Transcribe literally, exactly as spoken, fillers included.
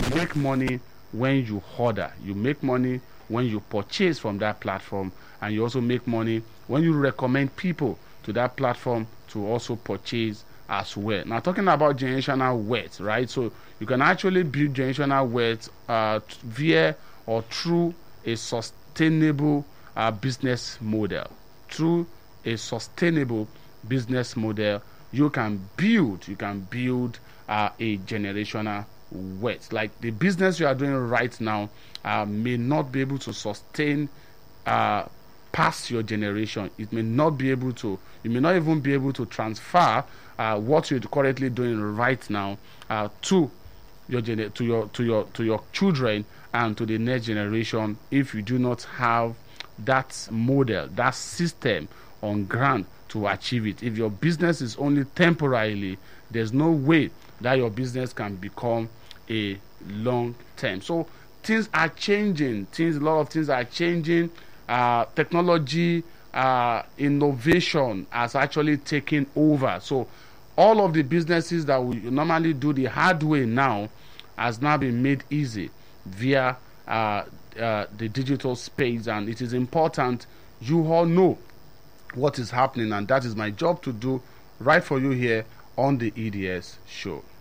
make money when you order. You make money when you purchase from that platform, and you also make money when you recommend people to that platform to also purchase as well. Now, talking about generational wealth, right? So you can actually build generational wealth uh, via or through a sustainable uh, business model. Through a sustainable business model, you can build, you can build uh, a generational wealth. Like the business you are doing right now uh, may not be able to sustain uh, past your generation. It may not be able to, you may not even be able to transfer uh, what you're currently doing right now uh, to your gener- to your to your to your children and to the next generation if you do not have that model, that system on ground to achieve it. If your business is only temporarily, there's no way that your business can become a long term. So things are changing. Things, a lot of things are changing. Uh, technology, uh, innovation has actually taken over. So all of the businesses that we normally do the hard way now has now been made easy via uh, uh, the digital space, and it is important you all know what is happening, and that is my job to do right for you here on the E D S show.